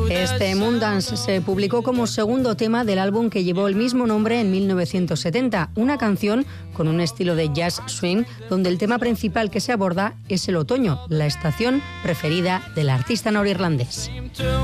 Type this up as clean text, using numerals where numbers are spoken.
Este Moondance se publicó como segundo tema del álbum que llevó el mismo nombre en 1970, una canción con un estilo de jazz swing donde el tema principal que se aborda es el otoño, la estación preferida del artista norirlandés.